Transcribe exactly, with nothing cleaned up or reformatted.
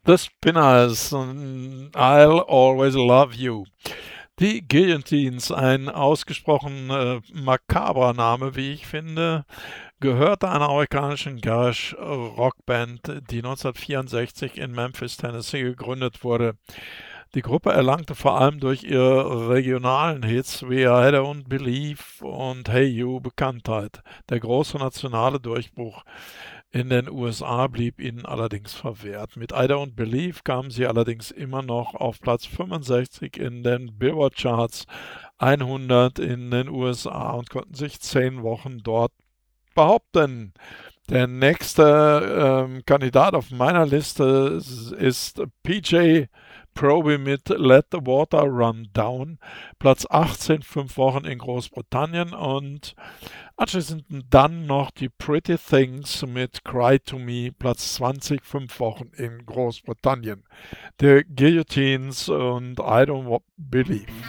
The Spinners, mm, I'll Always Love You. Die Guillotines, ein ausgesprochen äh, makabrer Name, wie ich finde, gehörte einer amerikanischen Garage-Rockband, die neunzehnhundertvierundsechzig in Memphis, Tennessee gegründet wurde. Die Gruppe erlangte vor allem durch ihre regionalen Hits wie I Don't Believe und Hey You Bekanntheit. Der große nationale Durchbruch in den U S A blieb ihnen allerdings verwehrt. Mit I Don't Believe kamen sie allerdings immer noch auf Platz fünfundsechzig in den Billboard-Charts hundert in den U S A und konnten sich zehn Wochen dort behaupten. Der nächste ähm, Kandidat auf meiner Liste ist P J Proby mit Let the Water Run Down, Platz achtzehn, fünf Wochen in Großbritannien, und anschließend dann noch die Pretty Things mit Cry to Me, Platz zwanzig, fünf Wochen in Großbritannien. The Guillotines und I Don't Believe.